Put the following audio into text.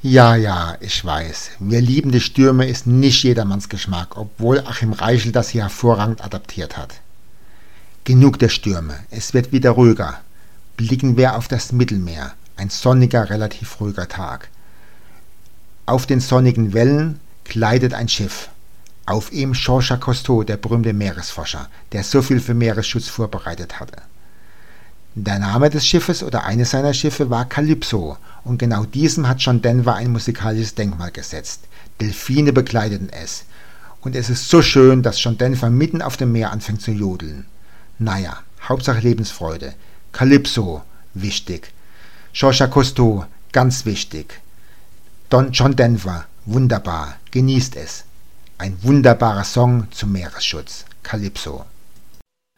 Ja, ja, ich weiß. Wir lieben die Stürme ist nicht jedermanns Geschmack, obwohl Achim Reichel das hier hervorragend adaptiert hat. Genug der Stürme, es wird wieder ruhiger. Blicken wir auf das Mittelmeer, ein sonniger, relativ ruhiger Tag. Auf den sonnigen Wellen gleitet ein Schiff. Auf ihm Jean-Jacques Cousteau, der berühmte Meeresforscher, der so viel für Meeresschutz vorbereitet hatte. Der Name des Schiffes oder eines seiner Schiffe war Calypso und genau diesem hat John Denver ein musikalisches Denkmal gesetzt. Delfine begleiteten es. Und es ist so schön, dass John Denver mitten auf dem Meer anfängt zu jodeln. Naja, Hauptsache Lebensfreude. Calypso, wichtig. Jean-Jacques Cousteau, ganz wichtig. John Denver, wunderbar, genießt es. Ein wunderbarer Song zum Meeresschutz. Calypso.